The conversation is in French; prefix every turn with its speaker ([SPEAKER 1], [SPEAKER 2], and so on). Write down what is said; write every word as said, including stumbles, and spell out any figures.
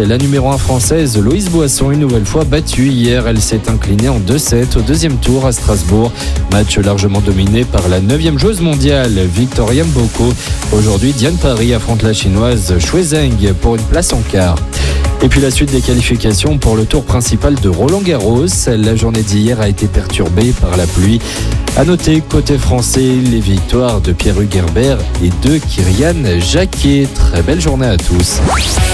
[SPEAKER 1] la numéro un française Louise Boisson, une nouvelle fois battue hier. Elle s'est inclinée en deux sept au deuxième tour à Strasbourg. Match largement dominé par la neuvième joueuse mondiale, Victoria Mboko. Aujourd'hui, Diane Parry affronte la chinoise Shui Zheng pour une place en quart. Et puis la suite des qualifications pour le tour principal de Roland-Garros. La journée d'hier a été perturbée par la pluie. À noter, côté français, les victoires de Pierre Hugues Herbert et de Kyrian Jacquet. Très belle journée à tous.